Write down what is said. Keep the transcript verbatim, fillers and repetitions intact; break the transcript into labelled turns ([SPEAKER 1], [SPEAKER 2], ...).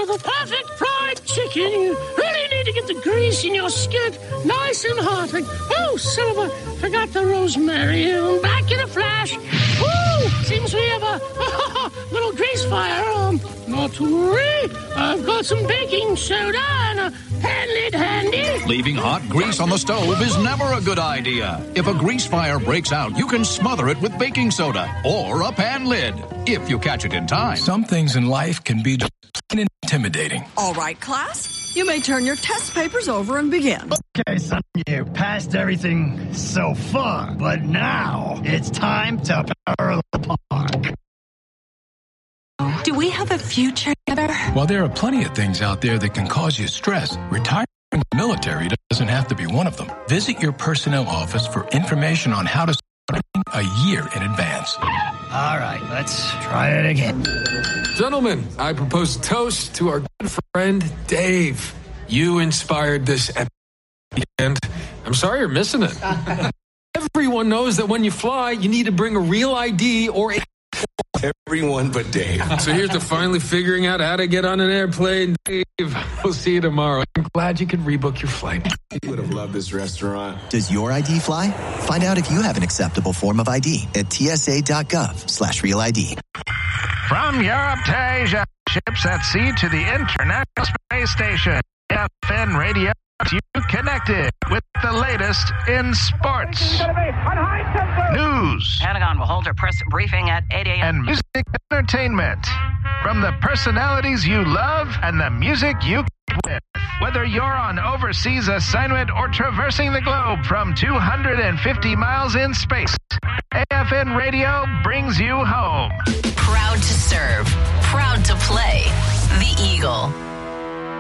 [SPEAKER 1] for the perfect fried chicken, you really need to get the grease in your skillet nice and hot. And, oh, son of a, forgot the rosemary. I'm back in a flash. Woo! Seems we have a, a little grease fire. Um, not to worry. I've got some baking soda and a pan lid handy.
[SPEAKER 2] Leaving hot grease on the stove is never a good idea. If a grease fire breaks out, you can smother it with baking soda or a pan lid, if you catch it in time.
[SPEAKER 3] Some things in life can be just plain intimidating.
[SPEAKER 4] All right, class, you may turn your test papers over and begin.
[SPEAKER 5] Okay, son, you passed everything so far, but now it's time to power the park.
[SPEAKER 4] Do we have a future together?
[SPEAKER 3] While there are plenty of things out there that can cause you stress, retiring from the military doesn't have to be one of them. Visit your personnel office for information on how to start a year in advance.
[SPEAKER 5] All right, let's try it again.
[SPEAKER 6] Gentlemen, I propose a toast to our good friend, Dave. You inspired this epic weekend. I'm sorry you're missing it. Everyone knows that when you fly, you need to bring a real I D or a...
[SPEAKER 7] Everyone but Dave.
[SPEAKER 6] So here's to finally figuring out how to get on an airplane. Dave, we'll see you tomorrow. I'm glad you could rebook your flight.
[SPEAKER 7] You would have loved this restaurant.
[SPEAKER 8] Does your I D fly? Find out if you have an acceptable form of I D at tsa.gov slash real ID.
[SPEAKER 9] From Europe to Asia, ships at sea to the International Space Station. F N Radio, you connected with the latest in sports, news,
[SPEAKER 10] Pentagon will hold a press briefing at eight a.m.
[SPEAKER 9] and music entertainment. From the personalities you love and the music you with. Whether you're on overseas assignment or traversing the globe from two hundred fifty miles in space, A F N Radio brings you home.
[SPEAKER 11] Proud to serve, proud to play. The Eagle.